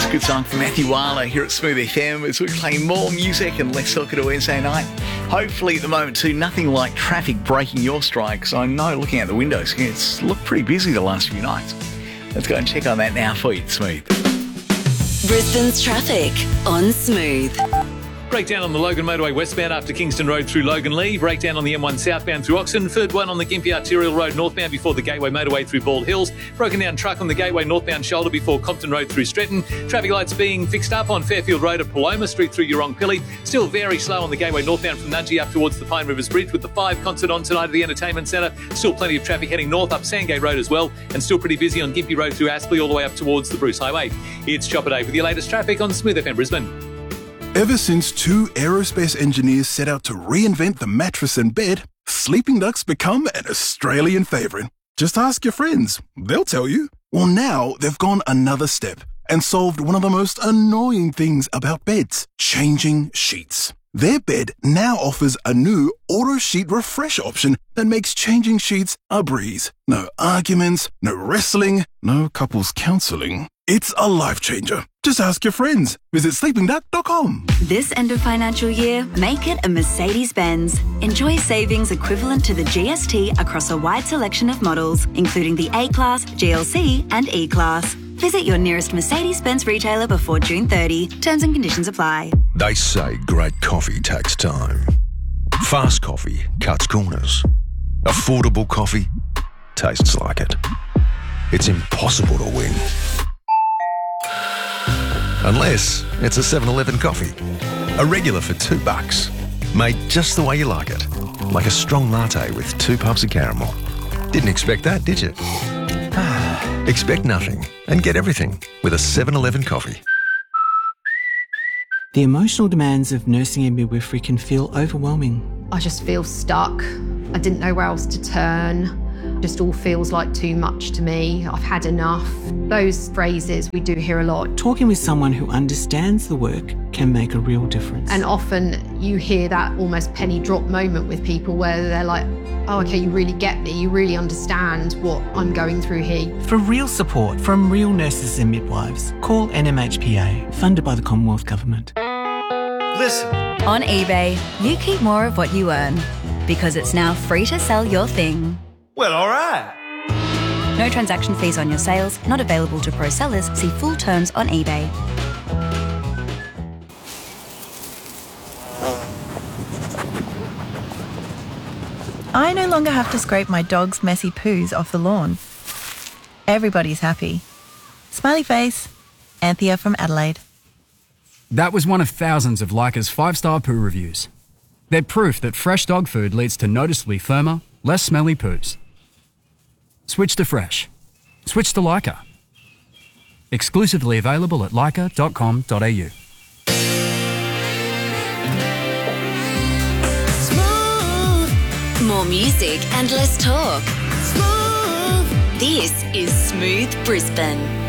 a good song from Matthew Wyler here at Smooth FM as we play more music and let's talk it a Wednesday night. Hopefully at the moment too, nothing like traffic breaking your stride, because I know looking out the windows, it's looked pretty busy the last few nights. Let's go and check on that now for you, Smooth. Brisbane's traffic on Smooth. Breakdown on the Logan Motorway westbound after Kingston Road through Logan Lee. Breakdown on the M1 southbound through Oxenford. One on the Gympie Arterial Road northbound before the Gateway Motorway through Bald Hills. Broken down truck on the Gateway northbound shoulder before Compton Road through Stretton. Traffic lights being fixed up on Fairfield Road at Paloma Street through Yurong-Pilly. Still very slow on the Gateway northbound from Nudgee up towards the Pine Rivers Bridge with the 5 concert on tonight at the Entertainment Centre. Still plenty of traffic heading north up Sandgate Road as well, and still pretty busy on Gympie Road through Aspley all the way up towards the Bruce Highway. It's Chopper Day with your latest traffic on Smooth FM Brisbane. Ever since 2 aerospace engineers set out to reinvent the mattress and bed, Sleeping Duck's become an Australian favourite. Just ask your friends, they'll tell you. Well, now they've gone another step and solved one of the most annoying things about beds, changing sheets. Their bed now offers a new auto sheet refresh option that makes changing sheets a breeze. No arguments, no wrestling, no couples counselling. It's a life changer. Just ask your friends. Visit sleepingduck.com. This end of financial year, make it a Mercedes-Benz. Enjoy savings equivalent to the GST across a wide selection of models, including the A-Class, GLC and E-Class. Visit your nearest Mercedes-Benz retailer before June 30. Terms and conditions apply. They say great coffee takes time. Fast coffee cuts corners. Affordable coffee tastes like it. It's impossible to win. Unless it's a 7-Eleven coffee. A regular for $2. Made just the way you like it. Like a strong latte with 2 puffs of caramel. Didn't expect that, did you? Expect nothing and get everything with a 7-Eleven coffee. The emotional demands of nursing and midwifery can feel overwhelming. I just feel stuck. I didn't know where else to turn. Just all feels like too much to me. I've had enough. Those phrases we do hear a lot. Talking with someone who understands the work can make a real difference. And often you hear that almost penny drop moment with people where they're like, oh, okay, you really get me. You really understand what I'm going through here. For real support from real nurses and midwives, call NMHPA, funded by the Commonwealth Government. Listen. On eBay, you keep more of what you earn because it's now free to sell your thing. Well, all right. No transaction fees on your sales, not available to pro sellers. See full terms on eBay. I no longer have to scrape my dog's messy poos off the lawn. Everybody's happy. Smiley face. Anthea from Adelaide. That was one of thousands of Leica's 5-star poo reviews. They're proof that fresh dog food leads to noticeably firmer, less smelly poos. Switch to fresh. Switch to Leica. Exclusively available at leica.com.au. Smooth. More music and less talk. Smooth. This is Smooth Brisbane.